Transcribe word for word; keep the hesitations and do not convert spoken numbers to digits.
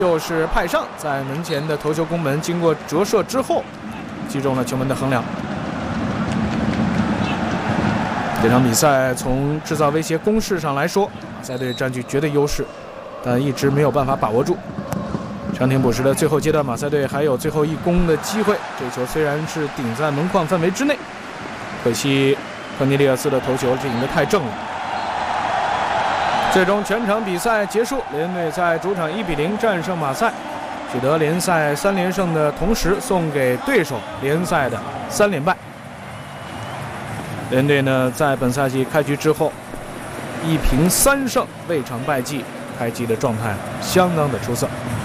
又是派上在门前的头球攻门，经过折射之后，击中了球门的横梁。这场比赛从制造威胁攻势上来说，马赛队占据绝对优势，但一直没有办法把握住。长停补时的最后阶段，马赛队还有最后一攻的机会。这球虽然是顶在门框范围之内，可惜科尼利厄斯的头球顶得太正了。最终全场比赛结束，联队在主场一比零战胜马赛，取得联赛三连胜的同时，送给对手联赛的三连败。联队呢，在本赛季开局之后，一平三胜，未尝败绩，开局的状态相当的出色。